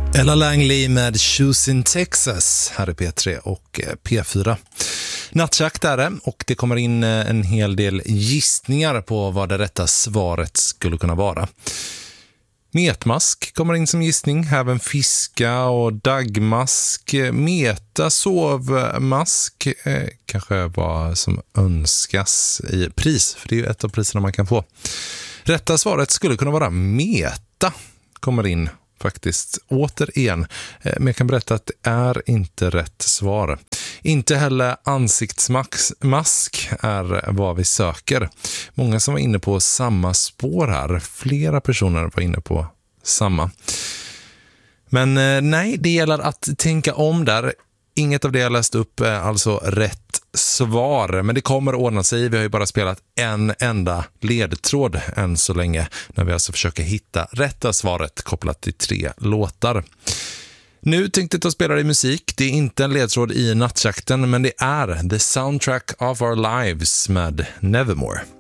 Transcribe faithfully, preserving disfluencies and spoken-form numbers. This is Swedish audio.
Ella Langley med Shoes in Texas här i P tre och P fyra. Nattjakt är det och det kommer in en hel del gissningar på vad det rätta svaret skulle kunna vara. Metmask kommer in som gissning, även fiska och dagmask, meta, sovmask, eh, kanske vad som önskas i pris, för det är ju ett av priserna man kan få. Rätta svaret skulle kunna vara meta, kommer in faktiskt återigen, men jag kan berätta att det är inte rätt svar. Inte heller ansiktsmask är vad vi söker. Många som var inne på samma spår här. Flera personer var inne på samma. Men nej, det gäller att tänka om där. Inget av det jag läst upp är alltså rätt svar. Men det kommer att ordna sig. Vi har ju bara spelat en enda ledtråd än så länge. När vi alltså försöker hitta rätta svaret kopplat till tre låtar. Nu tänkte jag ta spela i musik. Det är inte en ledtråd i nattjakten, men det är The Soundtrack of Our Lives med Nevermore.